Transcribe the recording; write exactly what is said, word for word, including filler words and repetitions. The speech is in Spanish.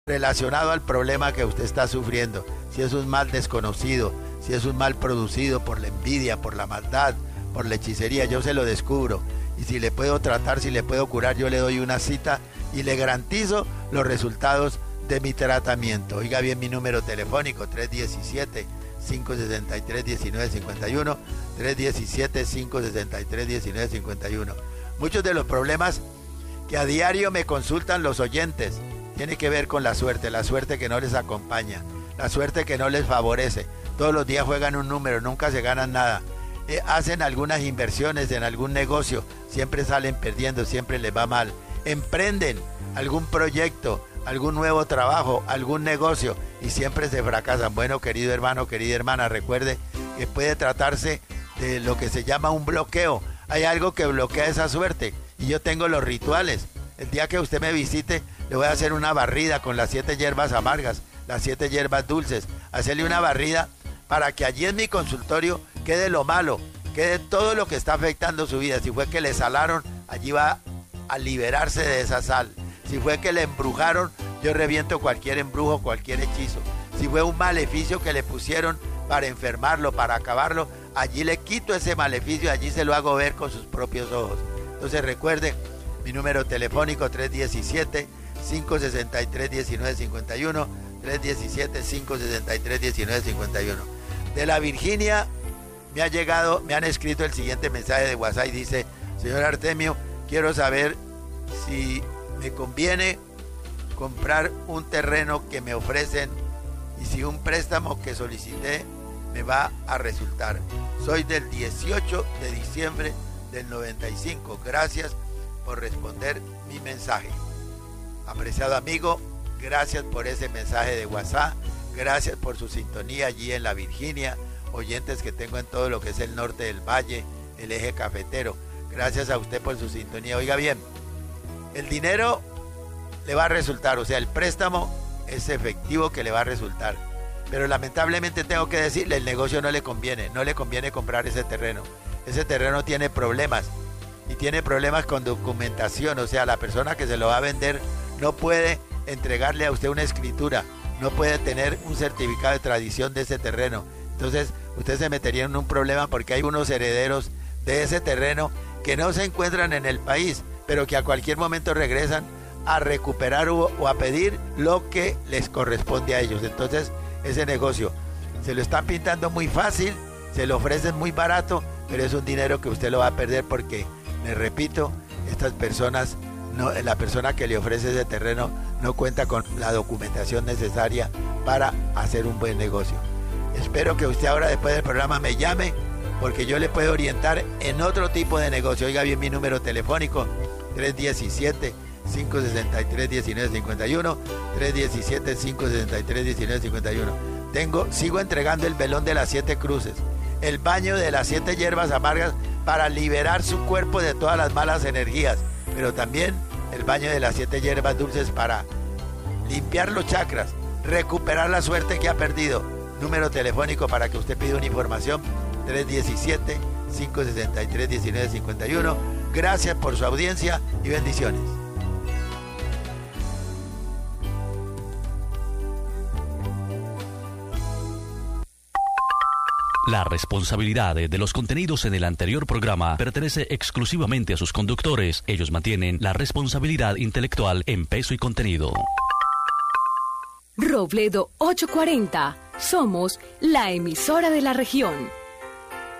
relacionado al problema que usted está sufriendo. Si es un mal desconocido, si es un mal producido por la envidia, por la maldad, por la hechicería, yo se lo descubro. Y si le puedo tratar, si le puedo curar, yo le doy una cita y le garantizo los resultados de mi tratamiento. Oiga bien mi número telefónico, tres diecisiete, cinco sesenta y tres, diecinueve cincuenta y uno, tres diecisiete, cinco sesenta y tres, diecinueve cincuenta y uno. Muchos de los problemas que a diario me consultan los oyentes tiene que ver con la suerte, la suerte que no les acompaña, la suerte que no les favorece. Todos los días juegan un número, nunca se ganan nada. Eh, hacen algunas inversiones en algún negocio, siempre salen perdiendo, siempre les va mal. Emprenden algún proyecto, algún nuevo trabajo, algún negocio y siempre se fracasan. Bueno, querido hermano, querida hermana, recuerde que puede tratarse de lo que se llama un bloqueo. Hay algo que bloquea esa suerte y yo tengo los rituales. El día que usted me visite, le voy a hacer una barrida con las siete hierbas amargas, las siete hierbas dulces, hacerle una barrida para que allí en mi consultorio quede lo malo, quede todo lo que está afectando su vida. Si fue que le salaron, allí va a liberarse de esa sal. Si fue que le embrujaron, yo reviento cualquier embrujo, cualquier hechizo. Si fue un maleficio que le pusieron para enfermarlo, para acabarlo, allí le quito ese maleficio, allí se lo hago ver con sus propios ojos. Entonces recuerde, mi número telefónico tres diecisiete, cinco sesenta y tres, diecinueve cincuenta y uno, tres diecisiete, cinco sesenta y tres, diecinueve cincuenta y uno. De la Virginia me ha llegado, me han escrito el siguiente mensaje de WhatsApp y dice: señor Artemio, quiero saber si me conviene comprar un terreno que me ofrecen y si un préstamo que solicité me va a resultar. Soy del dieciocho de diciembre del noventa y cinco. Gracias por responder mi mensaje. Apreciado amigo, gracias por ese mensaje de WhatsApp. Gracias por su sintonía allí en la Virginia. Oyentes que tengo en todo lo que es el norte del valle, el eje cafetero. Gracias a usted por su sintonía. Oiga bien, el dinero le va a resultar, o sea, el préstamo es efectivo que le va a resultar. Pero lamentablemente tengo que decirle, el negocio no le conviene, no le conviene comprar ese terreno. Ese terreno tiene problemas y tiene problemas con documentación, o sea, la persona que se lo va a vender no puede entregarle a usted una escritura, no puede tener un certificado de tradición de ese terreno. Entonces, usted se metería en un problema porque hay unos herederos de ese terreno que no se encuentran en el país, pero que a cualquier momento regresan a recuperar o, o a pedir lo que les corresponde a ellos. Entonces, ese negocio se lo están pintando muy fácil, se lo ofrecen muy barato, pero es un dinero que usted lo va a perder porque, me repito, estas personas, no, la persona que le ofrece ese terreno no cuenta con la documentación necesaria para hacer un buen negocio. Espero que usted ahora, después del programa, me llame porque yo le puedo orientar en otro tipo de negocio. Oiga bien mi número telefónico, tres diecisiete, cinco sesenta y tres, diecinueve cincuenta y uno, tres diecisiete, cinco sesenta y tres, diecinueve cincuenta y uno. Tengo, sigo entregando el velón de las siete cruces, el baño de las siete hierbas amargas para liberar su cuerpo de todas las malas energías, pero también el baño de las siete hierbas dulces para limpiar los chakras, recuperar la suerte que ha perdido. Número telefónico para que usted pida una información, tres diecisiete, cinco sesenta y tres, diecinueve cincuenta y uno. Gracias por su audiencia y bendiciones. La responsabilidad de los contenidos en el anterior programa pertenece exclusivamente a sus conductores. Ellos mantienen la responsabilidad intelectual en peso y contenido. Robledo ochocientos cuarenta. Somos la emisora de la región.